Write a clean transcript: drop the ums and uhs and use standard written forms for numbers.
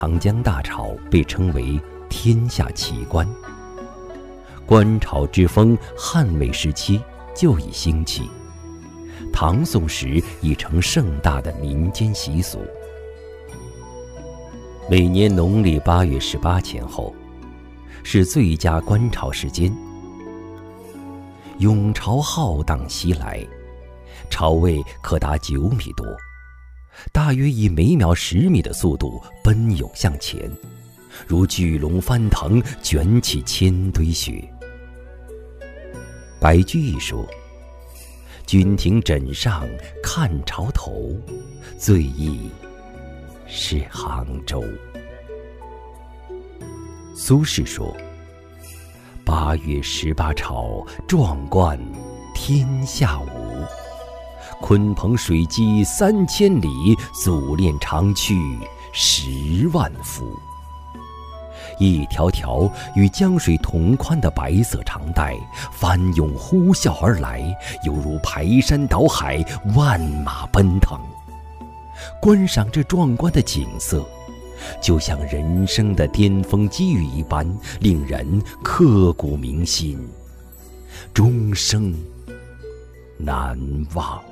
长江大潮被称为天下奇观，观潮之风汉魏时期就已兴起，唐宋时已成盛大的民间习俗。每年农历8月18前后，是最佳观潮时间。涌潮浩荡袭来，潮位可达9米多，大约以每秒10米的速度奔涌向前，如巨龙翻腾，卷起千堆雪。白居易说：“君庭枕上看潮头，最忆是杭州。”苏轼说：“8月18潮，壮观天下无。鲲鹏水击3000里，祖练长驱10万夫。”一条条与江水同宽的白色长带翻涌呼啸而来，犹如排山倒海，万马奔腾。观赏这壮观的景色，就像人生的巅峰机遇一般，令人刻骨铭心，终生难忘。